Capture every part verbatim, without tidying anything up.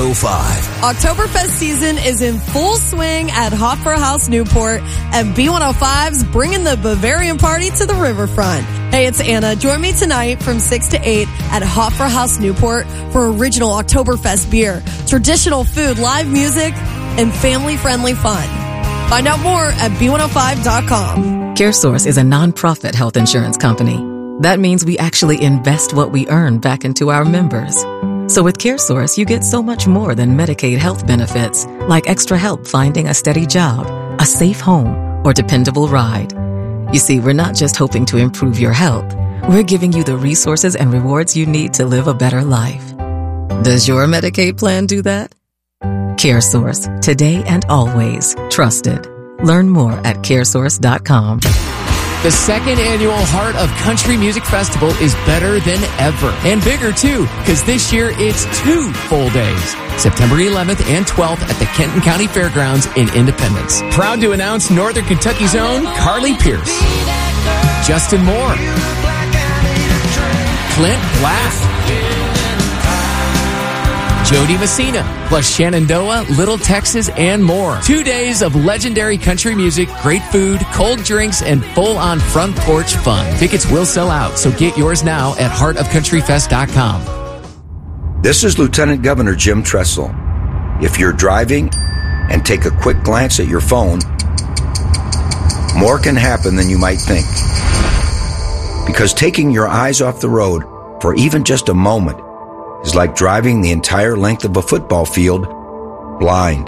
oh five. Oktoberfest season is in full swing at Hofbrauhaus Newport, and B one oh five's bringing the Bavarian party to the riverfront. Hey, it's Anna. Join me tonight from six to eight at Hofbrauhaus Newport for original Oktoberfest beer, traditional food, live music, and family-friendly fun. Find out more at B one oh five dot com. CareSource is a nonprofit health insurance company. That means we actually invest what we earn back into our members. So with CareSource, you get so much more than Medicaid health benefits, like extra help finding a steady job, a safe home, or dependable ride. You see, we're not just hoping to improve your health. We're giving you the resources and rewards you need to live a better life. Does your Medicaid plan do that? CareSource, today and always trusted. Learn more at caresource dot com. The second annual Heart of Country Music Festival is better than ever. And bigger, too, because this year it's two full days. September eleventh and twelfth at the Kenton County Fairgrounds in Independence. Proud to announce Northern Kentucky's own Carly Pierce, Justin Moore, Clint Black, Jody Messina, plus Shenandoah, Little Texas, and more. Two days of legendary country music, great food, cold drinks, and full-on front porch fun. Tickets will sell out, so get yours now at heart of country fest dot com. This is Lieutenant Governor Jim Tressel. If you're driving and take a quick glance at your phone, more can happen than you might think. Because taking your eyes off the road for even just a moment is like driving the entire length of a football field blind.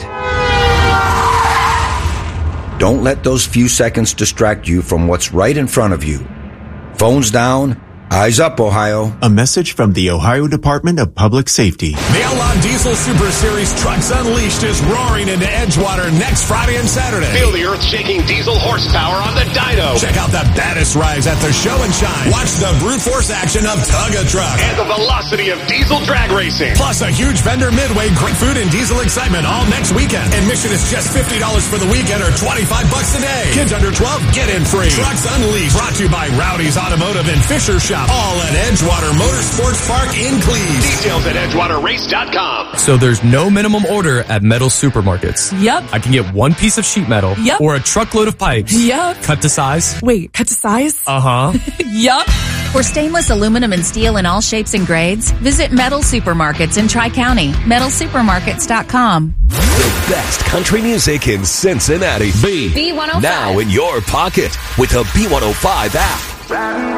Don't let those few seconds distract you from what's right in front of you. Phones down, eyes up, Ohio. A message from the Ohio Department of Public Safety. The Outlaw Diesel Super Series Trucks Unleashed is roaring into Edgewater next Friday and Saturday. Feel the earth-shaking diesel horsepower on the dyno. Check out the baddest rides at the show and shine. Watch the brute force action of Tug a Truck. And the velocity of diesel drag racing. Plus a huge vendor midway, great food and diesel excitement all next weekend. Admission is just fifty dollars for the weekend or twenty-five bucks a day. Kids under twelve, get in free. Trucks Unleashed, brought to you by Rowdy's Automotive and Fisher Shop. All at Edgewater Motorsports Park in Cleves. Details at edgewater race dot com. So there's no minimum order at metal supermarkets. Yep. I can get one piece of sheet metal. Yep. Or a truckload of pipes. Yep. Cut to size. Wait, cut to size? Uh-huh. Yup. For stainless aluminum and steel in all shapes and grades, visit Metal Supermarkets in Tri-County. metal supermarkets dot com. The best country music in Cincinnati. B. B one oh five. Now in your pocket with the B one oh five app.